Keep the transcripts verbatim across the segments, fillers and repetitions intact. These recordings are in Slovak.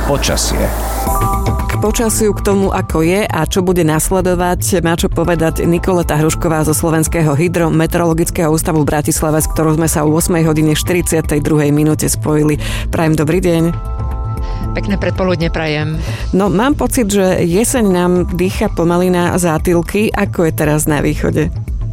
Počasie. K počasiu, k tomu, ako je a čo bude nasledovať, má čo povedať Nikoleta Hrušková zo Slovenského hydrometeorologického ústavu v Bratislave, s ktorou sme sa o ôsmej hodine štyridsiatej druhej minúte spojili. Prajem dobrý deň. Pekné predpoludne prajem. No, mám pocit, že jeseň nám dýcha pomaly na zátilky. Ako je teraz na východe?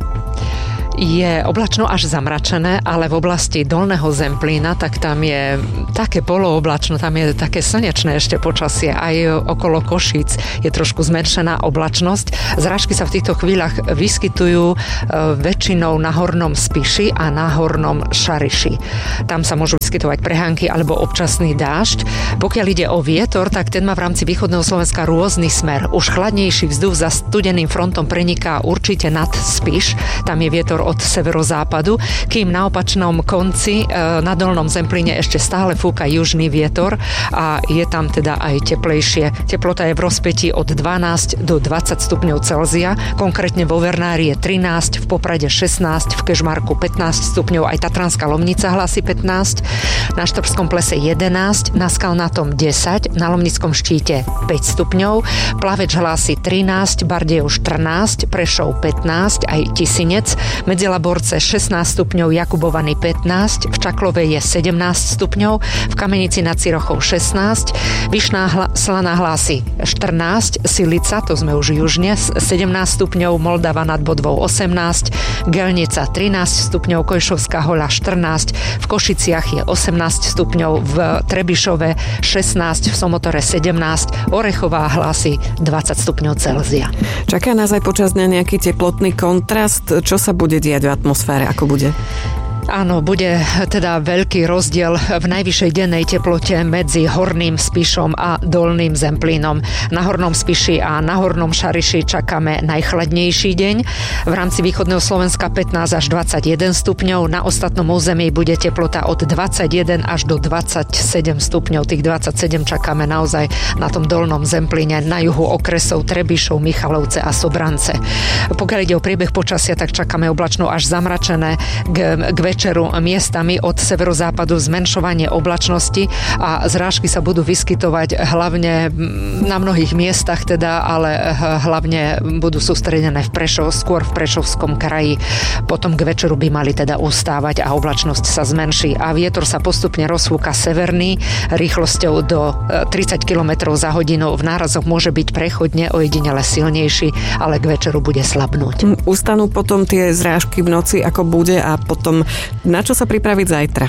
Je oblačno až zamračené, ale v oblasti Dolného Zemplína, tak tam je také polooblačno, tam je také slnečné ešte počasie. Aj okolo Košíc je trošku zmenšená oblačnosť. Zrážky sa v týchto chvíľach vyskytujú väčšinou na Hornom Spiši a na Hornom Šariši. Tam sa môžu vyskytovať prehánky alebo občasný dážď. Pokiaľ ide o vietor, tak ten má v rámci východného Slovenska rôzny smer. Už chladnejší vzduch za studeným frontom preniká určite nad Spiš. Tam je vietor od severozápadu, kým na opačnom konci na Dolnom Zemplíne ešte stále fúka južný vietor a je tam teda aj teplejšie. Teplota je v rozpätí od dvanásť do dvadsať stupňov Celzia, konkrétne vo Vernári je trinásť, v Poprade šestnásť, v Kežmarku pätnásť stupňov, aj Tatranská Lomnica hlási pätnásť, na Štrbskom plese jedenásť, na Skalnatom desať, na Lomnickom štíte päť stupňov, Plaveč hlási trinásť, Bardejov štrnásť, Prešov pätnásť, aj Tisinec, medzi Laborce šestnásť stupňov, Jakubovany pätnásť, v Čaklove je sedemnásť stupňov, v Kamenici nad Cirochou šestnásť, Vyšná hla, Slaná hlási štrnásť, Silica, to sme už južne, sedemnásť stupňov, Moldava nad Bodvou osemnásť, Gelnica trinásť stupňov, Kojšovská Hoľa štrnásť, v Košiciach je osemnásť stupňov, v Trebišove šestnásť, v Somotore sedemnásť, Orechová hlási dvadsať stupňov Celzia. Čaká nás aj počas dňa nejaký teplotný kontrast? Čo sa bude diať v atmosfére, ako bude? Áno, bude teda veľký rozdiel v najvyššej dennej teplote medzi Horným Spišom a Dolným Zemplínom. Na Hornom Spiši a na Hornom Šariši čakáme najchladnejší deň. V rámci východného Slovenska pätnásť až dvadsaťjeden stupňov. Na ostatnom území bude teplota od dvadsaťjeden až do dvadsaťsedem stupňov. Tých dvadsaťsedem čakáme naozaj na tom Dolnom Zemplíne, na juhu okresov Trebišov, Michalovce a Sobrance. Pokiaľ ide o priebeh počasia, tak čakáme oblačno až zamračené k, k večeru miestami od severozápadu zmenšovanie oblačnosti a zrážky sa budú vyskytovať hlavne na mnohých miestach teda, ale hlavne budú sústredené v Prešov, skôr v Prešovskom kraji. Potom k večeru by mali teda ustávať a oblačnosť sa zmenší a vietor sa postupne rozfúka severný rýchlosťou do tridsať kilometrov za hodinu. V nárazoch môže byť prechodne ojedinele silnejší, ale k večeru bude slabnúť. Ustanú potom tie zrážky v noci, ako bude, a potom na čo sa pripraviť zajtra?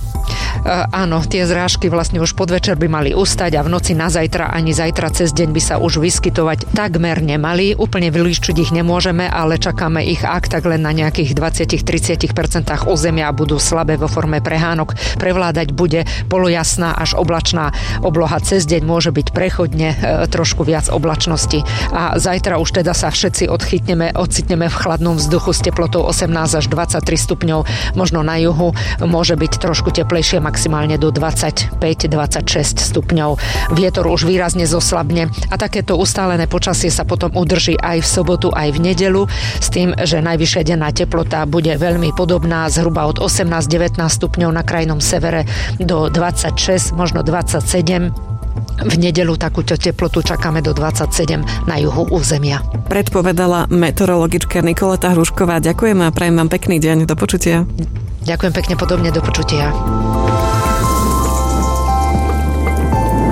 Áno, tie zrážky vlastne už podvečer by mali ustať a v noci na zajtra ani zajtra cez deň by sa už vyskytovať takmer nemali. Úplne vylúčiť ich nemôžeme, ale čakáme ich ak tak len na nejakých dvadsať až tridsať percent územia a budú slabé vo forme prehánok. Prevládať bude polojasná až oblačná obloha. Cez deň môže byť prechodne e, trošku viac oblačnosti. A zajtra už teda sa všetci odchytneme, ocitneme v chladnom vzduchu s teplotou osemnásť až dvadsaťtri stupňov. Možno na juhu môže byť trošku teplejšie, maximálne do dvadsaťpäť až dvadsaťšesť stupňov. Vietor už výrazne zoslabne a takéto ustálené počasie sa potom udrží aj v sobotu, aj v nedeľu, s tým, že najvyššia denná teplota bude veľmi podobná, zhruba od osemnásť až devätnásť stupňov na krajnom severe do dvadsaťšesť, možno dvadsaťsedem. V nedeľu takúto teplotu čakáme do dvadsaťsedem na juhu územia. Predpovedala meteorologička Nikoleta Hrušková. Ďakujem a prajem vám pekný deň. Do počutia. Ďakujem pekne, podobne, do počutia.